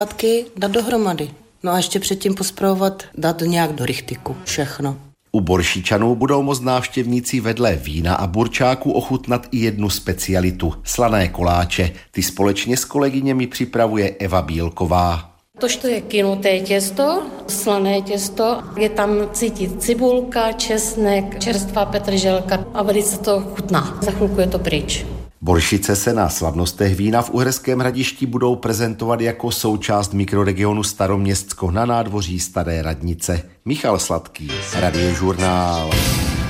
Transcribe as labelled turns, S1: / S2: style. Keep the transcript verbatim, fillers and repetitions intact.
S1: dát dohromady. No a ještě předtím pospravovat, dát nějak do rychtyku, všechno.
S2: U Boršičanů budou moct návštěvníci vedle vína a burčáku ochutnat i jednu specialitu – slané koláče. Ty společně s kolegyněmi připravuje Eva Bílková.
S3: Tož to je kynuté těsto, slané těsto, je tam cítit cibulka, česnek, čerstvá petrželka a velice to chutná. Za chvilku je to pryč.
S2: Boršice se na slavnostech vína v Uherském Hradišti budou prezentovat jako součást mikroregionu Staroměstsko na nádvoří Staré radnice. Michal Sladký, Radiožurnál.